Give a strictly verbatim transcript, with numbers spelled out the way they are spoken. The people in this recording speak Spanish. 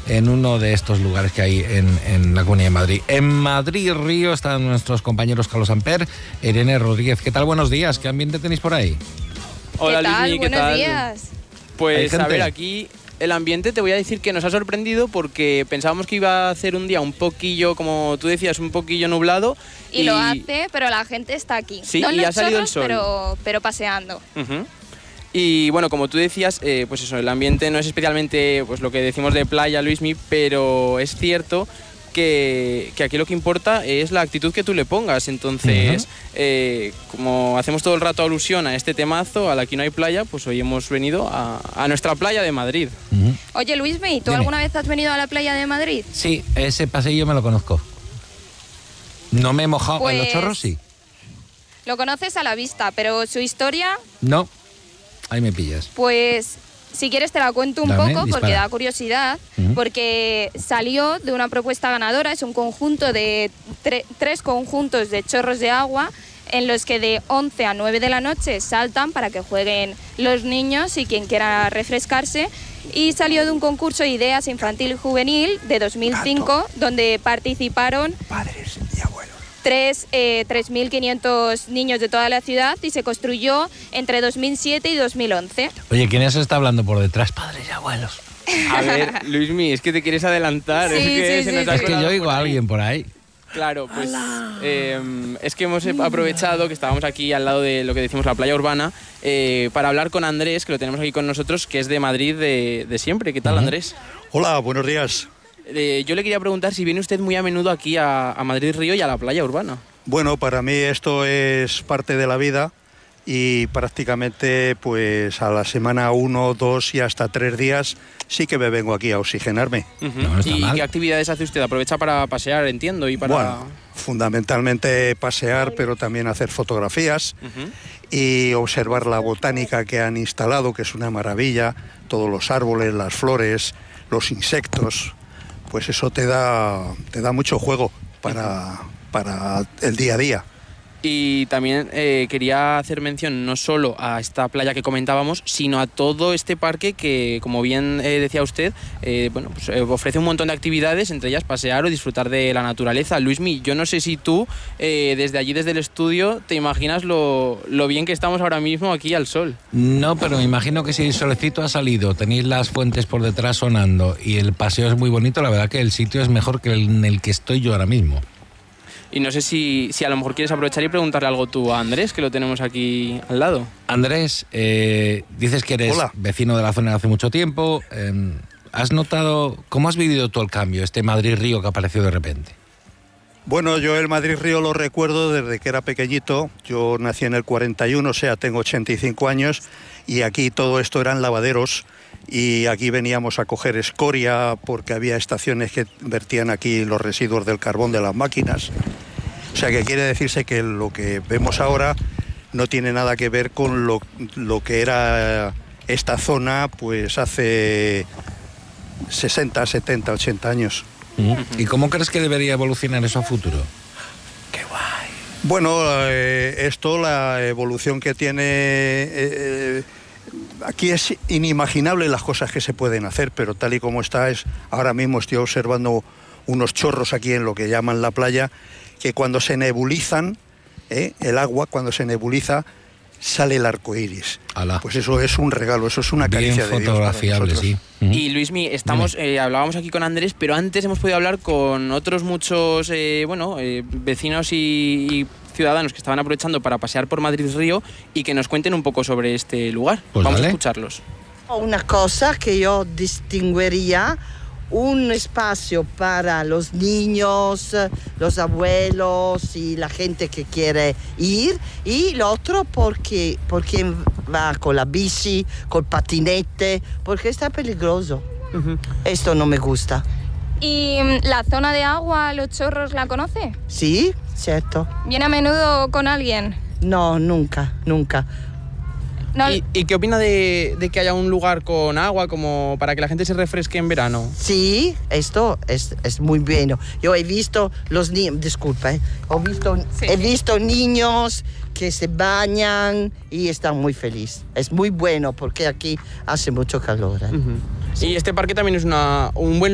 en uno de estos lugares que hay en, en la Comunidad de Madrid. En Madrid Río están nuestros compañeros Carlos Amper, Irene Rodríguez. ¿Qué tal? Buenos días. ¿Qué ambiente tenéis por ahí? Hola, ¿Qué tal? Luismi, ¿qué Buenos tal? días. Pues a ver, aquí el ambiente te voy a decir que nos ha sorprendido porque pensábamos que iba a hacer un día un poquillo, como tú decías, un poquillo nublado. Y, y lo hace, pero la gente está aquí. Sí, no en y los ha salido chorros, el sol. Pero, pero paseando. Uh-huh. Y bueno, como tú decías, eh, pues eso, el ambiente no es especialmente pues lo que decimos de playa, Luismi, pero es cierto que, que aquí lo que importa es la actitud que tú le pongas. Entonces, uh-huh. eh, como hacemos todo el rato alusión a este temazo, al Aquí no hay playa, pues hoy hemos venido a, a nuestra playa de Madrid. Uh-huh. Oye, Luismi, ¿tú Dime. alguna vez has venido a la playa de Madrid? Sí, ese pasillo me lo conozco. No me he mojado pues, en los chorros, sí. Lo conoces a la vista, pero su historia... No, ahí me pillas. Pues si quieres te la cuento un Dame, poco dispara. porque da curiosidad, uh-huh. porque salió de una propuesta ganadora, es un conjunto de tre- tres conjuntos de chorros de agua en los que de once a nueve de la noche saltan para que jueguen los niños y quien quiera refrescarse, y salió de un concurso de ideas infantil y juvenil de dos mil cinco Gato. Donde participaron padres y abuelos. tres, eh, tres mil quinientos niños de toda la ciudad y se construyó entre dos mil siete y dos mil once. Oye, ¿quién es está hablando por detrás? Padres y abuelos. A ver, Luismi, es que te quieres adelantar. Sí, es que sí, se sí, nos sí. ha Es que yo oigo a alguien por ahí. Claro, pues eh, es que hemos aprovechado que estábamos aquí al lado de lo que decimos la playa urbana eh, para hablar con Andrés, que lo tenemos aquí con nosotros, que es de Madrid de, de siempre. ¿Qué tal, uh-huh. Andrés? Hola, buenos días. Eh, yo le quería preguntar si viene usted muy a menudo aquí a, a Madrid Río y a la playa urbana. Bueno, para mí esto es parte de la vida y prácticamente pues a la semana uno, dos y hasta tres días sí que me vengo aquí a oxigenarme. Uh-huh. No, no está ¿Y mal. qué actividades hace usted? ¿Aprovecha para pasear, entiendo? Y para... Bueno, fundamentalmente pasear, pero también hacer fotografías uh-huh. y observar la botánica que han instalado, que es una maravilla, todos los árboles, las flores, los insectos, pues eso te da, te da mucho juego para... Uh-huh. para el día a día. Y también eh, quería hacer mención no solo a esta playa que comentábamos, sino a todo este parque que, como bien eh, decía usted, eh, bueno, pues, eh, ofrece un montón de actividades, entre ellas pasear o disfrutar de la naturaleza. Luismi, yo no sé si tú, eh, desde allí, desde el estudio, te imaginas lo, lo bien que estamos ahora mismo aquí al sol. No, pero me imagino que si el solecito ha salido, tenéis las fuentes por detrás sonando y el paseo es muy bonito, la verdad que el sitio es mejor que el en el que estoy yo ahora mismo. Y no sé si, si a lo mejor quieres aprovechar y preguntarle algo tú a Andrés, que lo tenemos aquí al lado. Andrés, eh, dices que eres Hola. vecino de la zona de hace mucho tiempo. Eh, ¿Has notado, cómo has vivido tú el cambio, este Madrid-Río que apareció de repente? Bueno, yo el Madrid-Río lo recuerdo desde que era pequeñito. Yo nací en el cuarenta y uno, o sea, tengo ochenta y cinco años, y aquí todo esto eran lavaderos. Y aquí veníamos a coger escoria porque había estaciones que vertían aquí los residuos del carbón de las máquinas. O sea que quiere decirse que lo que vemos ahora no tiene nada que ver con lo, lo que era esta zona pues hace sesenta, setenta, ochenta años. Uh-huh. ¿Y cómo crees que debería evolucionar eso a futuro? ¡Qué guay! Bueno, eh, esto, la evolución que tiene... Eh, Aquí es inimaginable las cosas que se pueden hacer, pero tal y como está, es ahora mismo estoy observando unos chorros aquí en lo que llaman la playa, que cuando se nebulizan, ¿eh? el agua, cuando se nebuliza, sale el arco iris. Alá. Pues eso es un regalo, eso es una caricia Bien de Dios para fotografiable, nosotros. sí. Uh-huh. Y Luismi, estamos, eh, hablábamos aquí con Andrés, pero antes hemos podido hablar con otros muchos eh, bueno, eh, vecinos y, y ciudadanos que estaban aprovechando para pasear por Madrid Río y que nos cuenten un poco sobre este lugar. Pues Vamos dale. a escucharlos. Una cosa que yo distinguiría, un espacio para los niños, los abuelos y la gente que quiere ir, y lo otro porque, porque va con la bici, con patinete, porque está peligroso. Uh-huh. Esto no me gusta. ¿Y la zona de agua, los chorros, la conoce? Sí, cierto. ¿Viene a menudo con alguien? No, nunca, nunca. No. ¿Y, ¿Y qué opina de, de que haya un lugar con agua como para que la gente se refresque en verano? Sí, esto es, es muy bueno. Yo he visto los niños, disculpa, ¿eh? he, visto, sí. he visto niños que se bañan y están muy felices. Es muy bueno porque aquí hace mucho calor. ¿eh? Uh-huh. Sí. Y este parque también es una, un buen